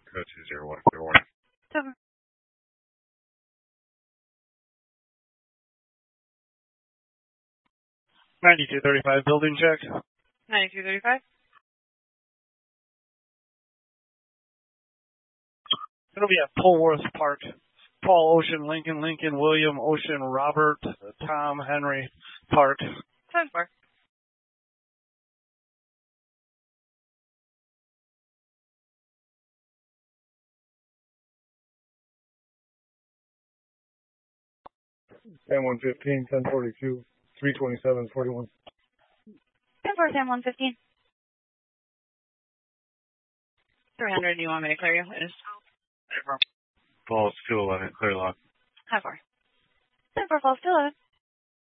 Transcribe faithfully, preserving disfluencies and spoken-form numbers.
Go two zero one zero one. Seven. ninety-two thirty-five, building check. ninety-two thirty-five. It'll be at Polworth Park. Paul, Ocean, Lincoln, Lincoln, William, Ocean, Robert, Tom, Henry, Park. Seven four. San one fifteen, ten forty-two, three twenty-seven, forty-one. ten four, San one fifteen. three hundred, do you want me to clear you? It is. Falls two eleven, clear lock. ten four. ten four, falls two eleven.